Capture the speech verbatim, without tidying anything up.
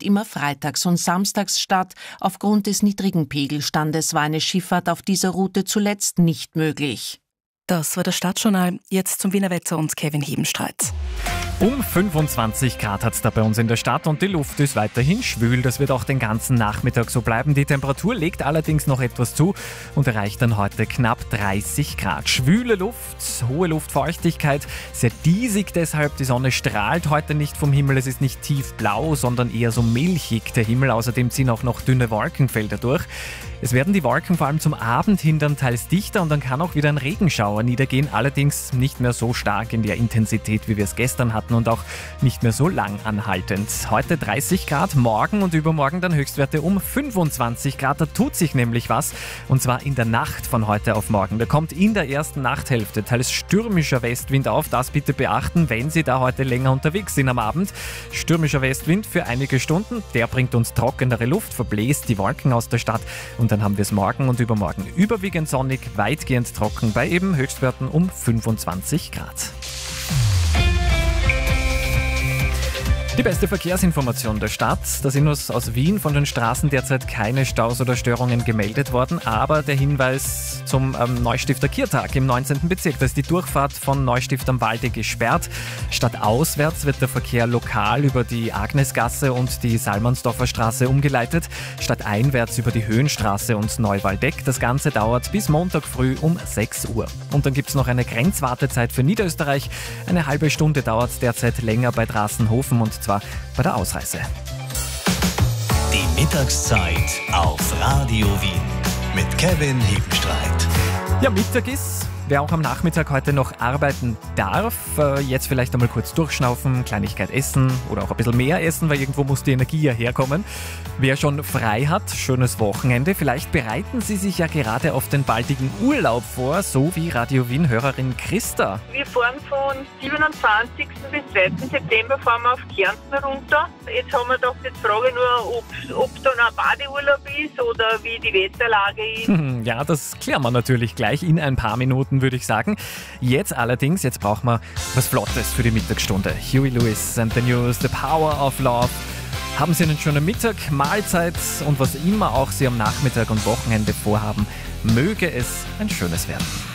findet immer freitags und samstags statt. Aufgrund des niedrigen Pegelstandes war eine Schifffahrt auf dieser Route zuletzt nicht möglich. Das war das Stadtjournal. Jetzt zum Wiener Wetter und Kevin Hebenstreit. Um fünfundzwanzig Grad hat es da bei uns in der Stadt und die Luft ist weiterhin schwül. Das wird auch den ganzen Nachmittag so bleiben. Die Temperatur legt allerdings noch etwas zu und erreicht dann heute knapp dreißig Grad. Schwüle Luft, hohe Luftfeuchtigkeit, sehr diesig deshalb. Die Sonne strahlt heute nicht vom Himmel. Es ist nicht tiefblau, sondern eher so milchig der Himmel. Außerdem ziehen auch noch dünne Wolkenfelder durch. Es werden die Wolken vor allem zum Abend hin dann teils dichter und dann kann auch wieder ein Regenschauer niedergehen. Allerdings nicht mehr so stark in der Intensität, wie wir es gestern hatten und auch nicht mehr so lang anhaltend. Heute dreißig Grad, morgen und übermorgen dann Höchstwerte um fünfundzwanzig Grad. Da tut sich nämlich was und zwar in der Nacht von heute auf morgen. Da kommt in der ersten Nachthälfte teils stürmischer Westwind auf. Das bitte beachten, wenn Sie da heute länger unterwegs sind am Abend. Stürmischer Westwind für einige Stunden, der bringt uns trockenere Luft, verbläst die Wolken aus der Stadt und dann haben wir es morgen und übermorgen überwiegend sonnig, weitgehend trocken bei eben Höchstwerten um fünfundzwanzig Grad. Die beste Verkehrsinformation der Stadt. Da sind uns aus Wien von den Straßen derzeit keine Staus oder Störungen gemeldet worden, aber der Hinweis zum ähm, Neustifter Kirtag im neunzehnten Bezirk. Da ist die Durchfahrt von Neustift am Walde gesperrt. Stadtauswärts wird der Verkehr lokal über die Agnesgasse und die Salmansdorfer Straße umgeleitet, stadteinwärts über die Höhenstraße und Neuwaldeck. Das Ganze dauert bis Montag früh um sechs Uhr. Und dann gibt es noch eine Grenzwartezeit für Niederösterreich. Eine halbe Stunde dauert es derzeit länger bei Drassenhofen und zwar bei der Ausreise. Die Mittagszeit auf Radio Wien mit Kevin Hebenstreit. Ja, Mittag ist. Wer auch am Nachmittag heute noch arbeiten darf, jetzt vielleicht einmal kurz durchschnaufen, Kleinigkeit essen oder auch ein bisschen mehr essen, weil irgendwo muss die Energie ja herkommen. Wer schon frei hat, schönes Wochenende. Vielleicht bereiten Sie sich ja gerade auf den baldigen Urlaub vor, so wie Radio Wien-Hörerin Christa. Wir fahren von siebenundzwanzigsten bis zweiten September fahren wir auf Kärnten runter. Jetzt haben wir doch jetzt Frage nur, ob, ob da noch ein Badeurlaub ist oder wie die Wetterlage ist. Ja, das klären wir natürlich gleich in ein paar Minuten, würde ich sagen. Jetzt allerdings, jetzt brauchen wir was Flottes für die Mittagsstunde. Huey Lewis and the News, The Power of Love. Haben Sie einen schönen Mittag, Mahlzeit und was immer auch Sie am Nachmittag und Wochenende vorhaben, möge es ein schönes werden.